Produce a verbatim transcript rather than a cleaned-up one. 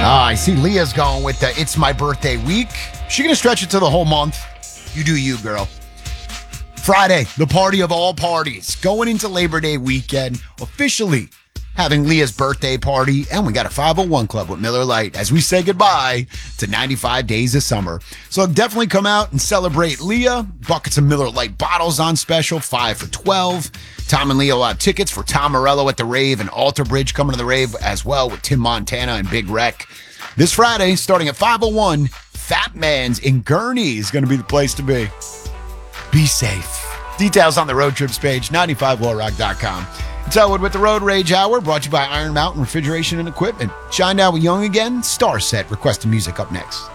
Ah, I see Leah's going with the It's My Birthday Week. She gonna stretch it to the whole month. You do you, girl. Friday, the party of all parties, going into Labor Day weekend, officially having Leah's birthday party, and we got a five oh one club with Miller Lite as we say goodbye to ninety-five days of summer. So definitely come out and celebrate Leah. Buckets of Miller Lite bottles on special, five for twelve. Tom and Leah will have tickets for Tom Morello at the rave and Alter Bridge coming to the rave as well with Tim Montana and Big Wreck. This Friday, starting at five oh one, Fat Man's in Gurney is going to be the place to be. Be safe. Details on the road trips page, ninety-five low rock dot com. It's Elwood with the Road Rage Hour, brought to you by Iron Mountain Refrigeration and Equipment. Shine down with Young again. Star Set requesting music up next.